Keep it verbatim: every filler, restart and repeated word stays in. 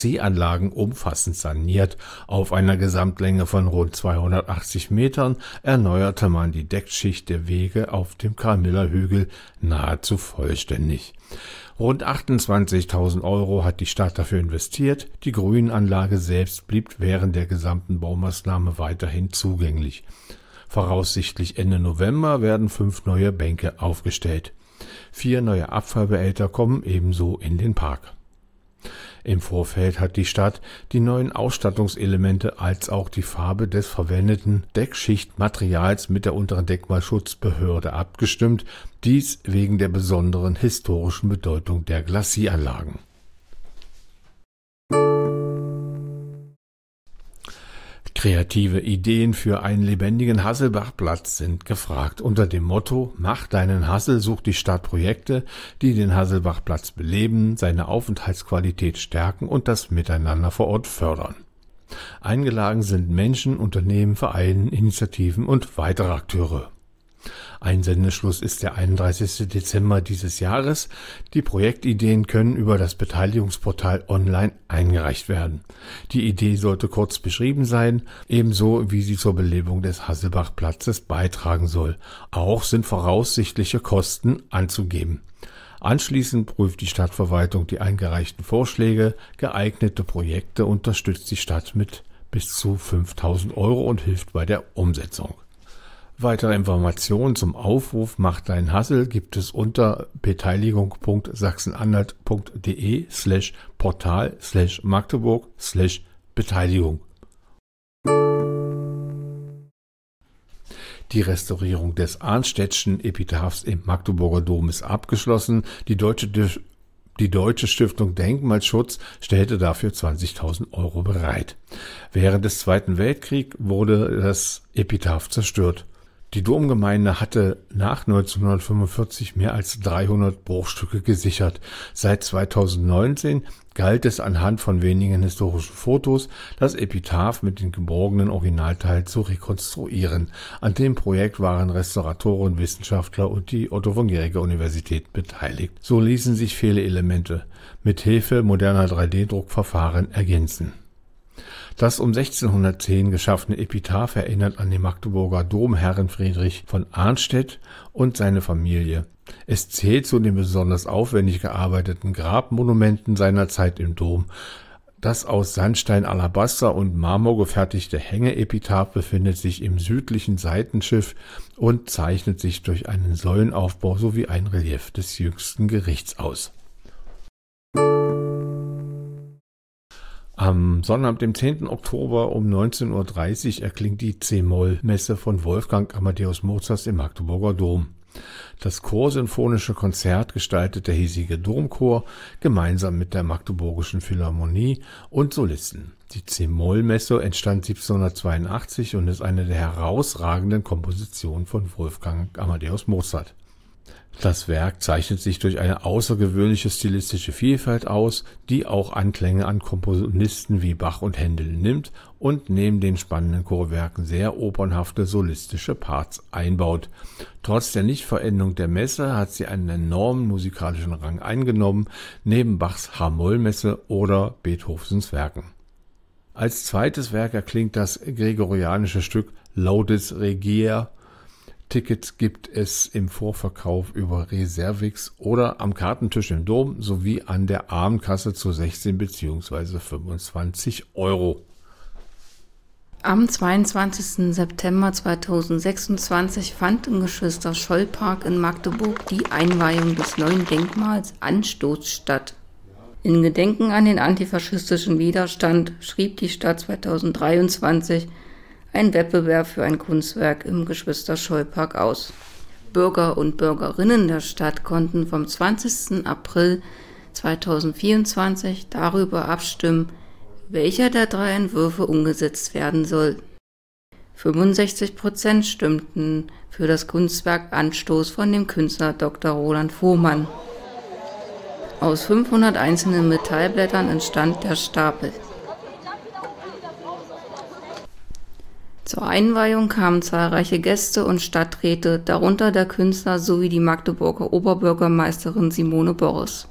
Seeanlagen umfassend saniert. Auf einer Gesamtlänge von rund zweihundertachtzig Metern erneuerte man die Deckschicht der Wege auf dem Carmiller Hügel nahezu vollständig. Rund achtundzwanzigtausend Euro hat die Stadt dafür investiert. Die Grünanlage selbst blieb während der gesamten Baumaßnahme weiterhin zugänglich. Voraussichtlich Ende November werden fünf neue Bänke aufgestellt. Vier neue Abfallbehälter kommen ebenso in den Park. Im Vorfeld hat die Stadt die neuen Ausstattungselemente als auch die Farbe des verwendeten Deckschichtmaterials mit der unteren Denkmalschutzbehörde abgestimmt, dies wegen der besonderen historischen Bedeutung der Glacieranlagen. Kreative Ideen für einen lebendigen Hasselbachplatz sind gefragt. Unter dem Motto „Mach deinen Hassel“ sucht die Stadt Projekte, die den Hasselbachplatz beleben, seine Aufenthaltsqualität stärken und das Miteinander vor Ort fördern. Eingeladen sind Menschen, Unternehmen, Vereine, Initiativen und weitere Akteure. Einsendeschluss ist der einunddreißigster Dezember dieses Jahres. Die Projektideen können über das Beteiligungsportal online eingereicht werden. Die Idee sollte kurz beschrieben sein, ebenso wie sie zur Belebung des Hasselbachplatzes beitragen soll. Auch sind voraussichtliche Kosten anzugeben. Anschließend prüft die Stadtverwaltung die eingereichten Vorschläge. Geeignete Projekte unterstützt die Stadt mit bis zu fünftausend Euro und hilft bei der Umsetzung. Weitere Informationen zum Aufruf Mach dein Hassel gibt es unter beteiligung.sachsen-anhalt.de slash portal slash Magdeburg slash Beteiligung. Die Restaurierung des Arnstädtschen Epitaphs im Magdeburger Dom ist abgeschlossen. Die Deutsche, die Deutsche Stiftung Denkmalschutz stellte dafür zwanzigtausend Euro bereit. Während des Zweiten Weltkriegs wurde das Epitaph zerstört. Die Domgemeinde hatte nach neunzehnhundertfünfundvierzig mehr als dreihundert Bruchstücke gesichert. Seit zweitausendneunzehn galt es anhand von wenigen historischen Fotos, das Epitaph mit den geborgenen Originalteilen zu rekonstruieren. An dem Projekt waren Restauratoren, Wissenschaftler und die Otto von Guericke Universität beteiligt. So ließen sich viele Elemente mit Hilfe moderner drei D Druckverfahren ergänzen. Das um sechzehnhundertzehn geschaffene Epitaph erinnert an den Magdeburger Domherren Friedrich von Arnstedt und seine Familie. Es zählt zu den besonders aufwendig gearbeiteten Grabmonumenten seiner Zeit im Dom. Das aus Sandstein, Alabaster und Marmor gefertigte Hängeepitaph befindet sich im südlichen Seitenschiff und zeichnet sich durch einen Säulenaufbau sowie ein Relief des Jüngsten Gerichts aus. Am Sonnabend, dem zehnten Oktober um neunzehn Uhr dreißig erklingt die C-Moll-Messe von Wolfgang Amadeus Mozart im Magdeburger Dom. Das Chorsinfonische Konzert gestaltet der hiesige Domchor gemeinsam mit der Magdeburgischen Philharmonie und Solisten. Die C-Moll-Messe entstand siebzehnhundertzweiundachtzig und ist eine der herausragenden Kompositionen von Wolfgang Amadeus Mozart. Das Werk zeichnet sich durch eine außergewöhnliche stilistische Vielfalt aus, die auch Anklänge an Komponisten wie Bach und Händel nimmt und neben den spannenden Chorwerken sehr opernhafte solistische Parts einbaut. Trotz der Nichtvollendung der Messe hat sie einen enormen musikalischen Rang eingenommen, neben Bachs H-Moll-Messe oder Beethovens Werken. Als zweites Werk erklingt das gregorianische Stück Laudes Regier. Tickets gibt es im Vorverkauf über Reservix oder am Kartentisch im Dom sowie an der Abendkasse zu sechzehn bzw. fünfundzwanzig Euro. Am zweiundzwanzigsten September zweitausendsechsundzwanzig fand im Geschwister-Scholl-Park in Magdeburg die Einweihung des neuen Denkmals Anstoß statt. In Gedenken an den antifaschistischen Widerstand schrieb die Stadt zweitausenddreiundzwanzig ein Wettbewerb für ein Kunstwerk im Geschwister-Scholl-Park aus. Bürger und Bürgerinnen der Stadt konnten vom zwanzigsten April zweitausendvierundzwanzig darüber abstimmen, welcher der drei Entwürfe umgesetzt werden soll. fünfundsechzig Prozent stimmten für das Kunstwerk Anstoß von dem Künstler Doktor Roland Fuhrmann. Aus fünfhundert einzelnen Metallblättern entstand der Stapel. Zur Einweihung kamen zahlreiche Gäste und Stadträte, darunter der Künstler sowie die Magdeburger Oberbürgermeisterin Simone Borres.